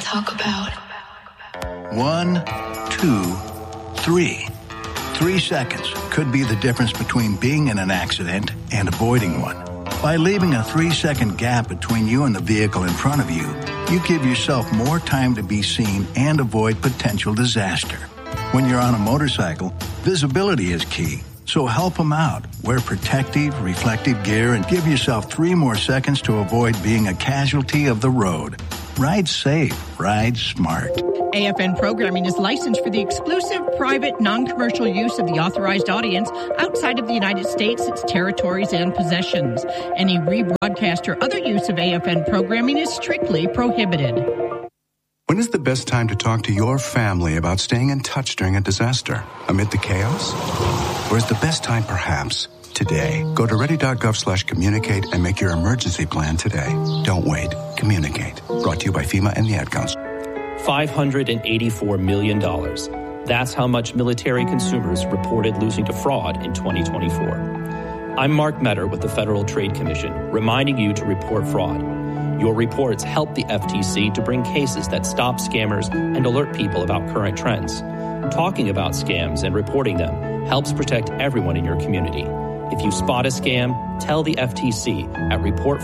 talk about. 1, 2, 3. 3 seconds could be the difference between being in an accident and avoiding one. By leaving a 3-second gap between you and the vehicle in front of you, you give yourself more time to be seen and avoid potential disaster. When you're on a motorcycle, visibility is key. So help them out. Wear protective, reflective gear and give yourself 3 more seconds to avoid being a casualty of the road. Ride safe. Ride smart. AFN programming is licensed for the exclusive, private, non-commercial use of the authorized audience outside of the United States, its territories, and possessions. Any rebroadcast or other use of AFN programming is strictly prohibited. When is the best time to talk to your family about staying in touch during a disaster? Amid the chaos? Or is the best time perhaps today? Go to ready.gov/communicate and make your emergency plan today. Don't wait. Communicate. Brought to you by FEMA and the Ad Council. $584 million. That's how much military consumers reported losing to fraud in 2024. I'm Mark Metter with the Federal Trade Commission, reminding you to report fraud. Your reports help the FTC to bring cases that stop scammers and alert people about current trends. Talking about scams and reporting them helps protect everyone in your community. If you spot a scam, tell the FTC at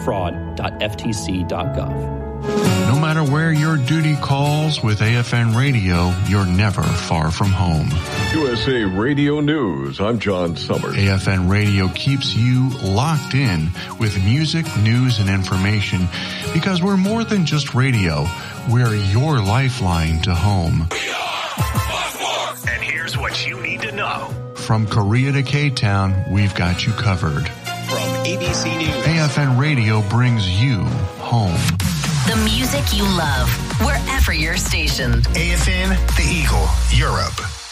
reportfraud.ftc.gov. No matter where your duty calls, with AFN Radio, you're never far from home. USA Radio News, I'm John Summers. AFN Radio keeps you locked in with music, news, and information because we're more than just radio. We're your lifeline to home. We are and here's what you need to know. From Korea to K-Town, we've got you covered. From ABC News, AFN Radio brings you home. The music you love, wherever your station. AFN, The Eagle, Europe.